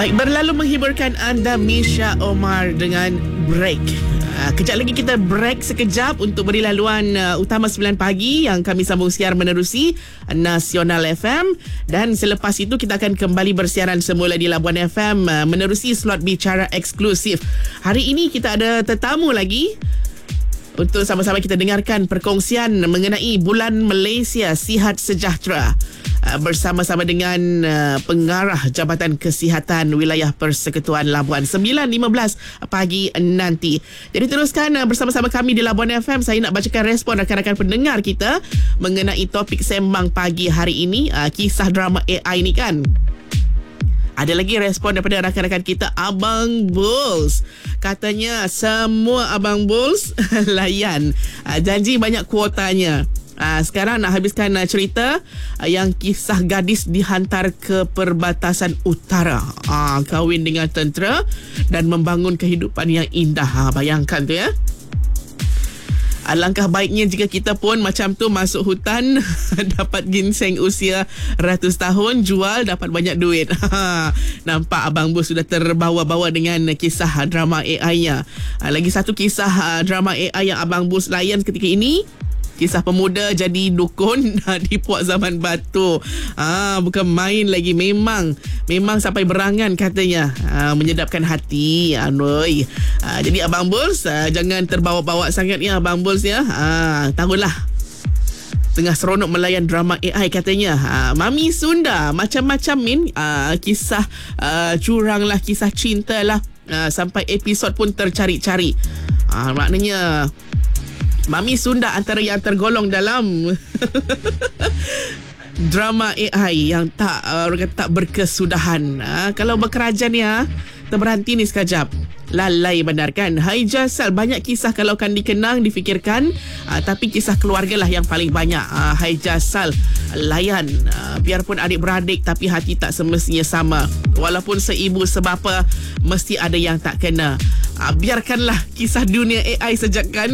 Baik, berlalu menghiburkan anda Misha Omar dengan break. Kejap lagi kita break sekejap untuk beri laluan utama 9 pagi yang kami sambung siar menerusi Nasional FM. Dan selepas itu kita akan kembali bersiaran semula di Labuan FM menerusi slot bicara eksklusif. Hari ini kita ada tetamu lagi untuk sama-sama kita dengarkan perkongsian mengenai Bulan Malaysia Sihat Sejahtera bersama-sama dengan pengarah Jabatan Kesihatan Wilayah Persekutuan Labuan 9.15 pagi nanti. Jadi teruskan bersama-sama kami di Labuan FM. Saya nak bacakan respon rakan-rakan pendengar kita mengenai topik sembang pagi hari ini, kisah drama AI ni kan. Ada lagi respon daripada rakan-rakan kita, Abang Bulls. Katanya semua Abang Bulls layan. Janji banyak kuotanya. Sekarang nak habiskan cerita yang kisah gadis dihantar ke perbatasan utara, kahwin dengan tentera dan membangun kehidupan yang indah. Bayangkan tu ya. Alangkah baiknya jika kita pun macam tu, masuk hutan dapat ginseng usia ratus tahun, jual dapat banyak duit. Nampak Abang Bus sudah terbawa-bawa dengan kisah drama AI-nya. Lagi satu kisah drama AI yang Abang Bus layan ketika ini, kisah pemuda jadi dukun di Puak Zaman Batu. Bukan main lagi. Memang sampai berangan katanya. Menyedapkan hati. Jadi Abang Bulls, jangan terbawa-bawa sangat ya Abang Bulls ya. Tahulah, tengah seronok melayan drama AI katanya. Mami Sunda macam-macam kisah curang lah, kisah cinta lah, sampai episod pun tercari-cari. Maknanya Mami Sunda antara yang tergolong dalam drama AI yang tak berkesudahan. Kalau berkerajaan ya, terberhenti ni sekejap. Lalai benar kan. Hai Jasal, banyak kisah kalau kan dikenang, difikirkan, tapi kisah keluarga lah yang paling banyak. Hai Jasal, layan. Biarpun adik-beradik tapi hati tak semestinya sama. Walaupun seibu sebapa, mesti ada yang tak kena. Biarkanlah kisah dunia AI sejak kan.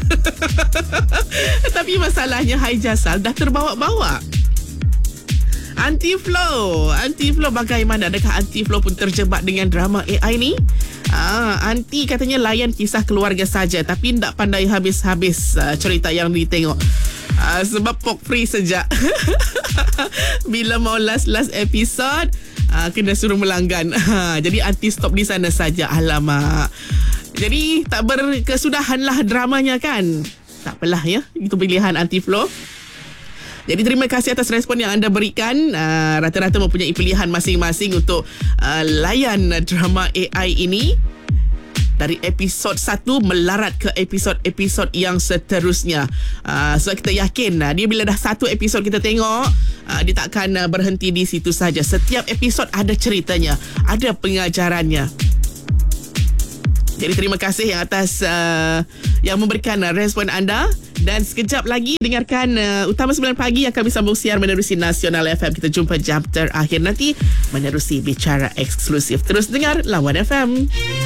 Tapi masalahnya Hai Jasal dah terbawa-bawa. Aunty Flo bagaimana? Adakah Aunty Flo pun terjebak dengan drama AI ni? Aunty katanya layan kisah keluarga saja, tapi tak pandai habis-habis cerita yang ditengok. Sebab pork free sejak. Bila mau last episode, kena suruh melanggan. Jadi Aunty stop di sana saja. Alamak. Jadi tak berkesudahan lah dramanya kan. Tak apalah ya, itu pilihan Aunty Flo. Jadi terima kasih atas respon yang anda berikan. Rata-rata mempunyai pilihan masing-masing untuk layan drama AI ini. Dari episod 1 melarat ke episod-episod yang seterusnya. So kita yakin dia bila dah satu episod kita tengok, dia takkan berhenti di situ saja. Setiap episod ada ceritanya, ada pengajarannya. Jadi terima kasih atas yang memberikan respon anda. Dan sekejap lagi dengarkan Utama 9 Pagi yang kami sambung siar menerusi Nasional FM. Kita jumpa jam terakhir nanti menerusi bicara eksklusif. Terus dengar Lawan FM.